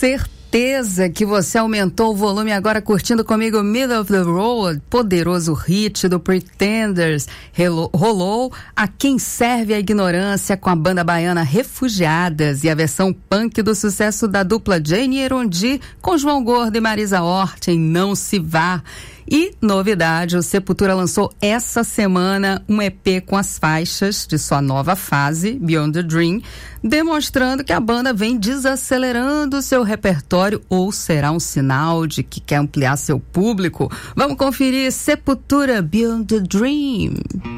certeza que você aumentou o volume agora curtindo comigo Middle of the Road, poderoso hit do Pretenders. Rolou A Quem Serve a Ignorância com a banda baiana Refugiadas e a versão punk do sucesso da dupla Jane Erondi com João Gordo e Marisa Hort em Não Se Vá. E, novidade, o Sepultura lançou essa semana um EP com as faixas de sua nova fase, Beyond the Dream, demonstrando que a banda vem desacelerando seu repertório, ou será um sinal de que quer ampliar seu público? Vamos conferir Sepultura Beyond the Dream.